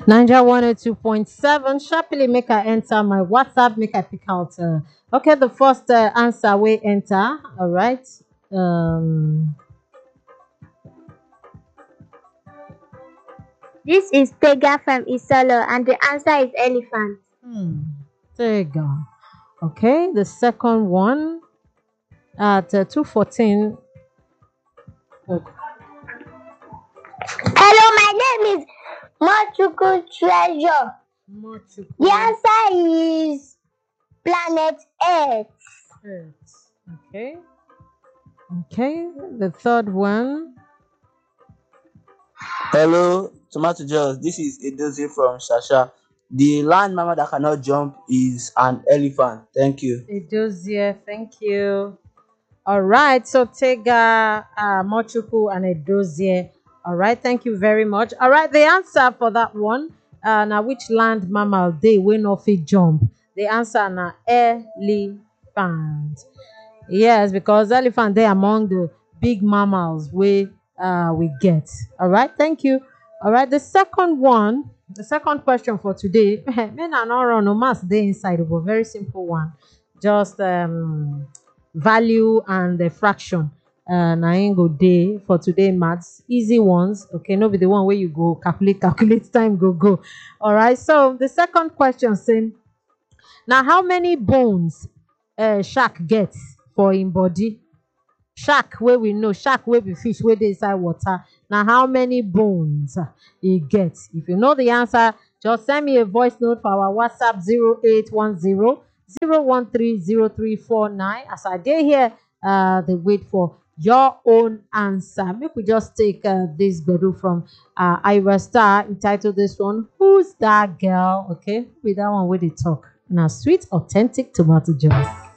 Ninja 102.7. Sharply make I enter my WhatsApp, make I pick out. Okay, the first answer we enter. All right. Um, This is Tega from Isolo, and the answer is elephant. hmm, there you go. Okay, the second one at 2:14. Hello, my name is Mochuku Treasure. The answer is planet Earth. Earth. Okay. Okay, the third one. Hello, Tomato Joss. This is Edozie from Shasha. The land mammal that cannot jump is an elephant. Thank you. Edozie, thank you. All right, so Tega, Mochuku, and Edozie. All right, thank you very much. All right, the answer for that one. Now, which land mammal they will not fit jump? The answer na elephant. Yes, because elephant they among the big mammals we get. All right, thank you. All right, the second one, the second question for today. Men are not run no mass they inside, but very simple one. Just value and the fraction. Na im go dey for today maths. Easy ones. Okay, no be the one where you go calculate time go. All right. So the second question saying, now how many bones shark get for im body? Shark wey we know, shark wey be fish wey dey inside water. Na how many bones e get? If you know the answer, just send me a voice note for our WhatsApp 0810 0130349. As I dey here, dey wait for your own answer. Make we just take this gbedu from Ira Star, entitled this one, Who's That Girl? Okay, with that one wey dey talk. Na sweet, authentic tomato juice.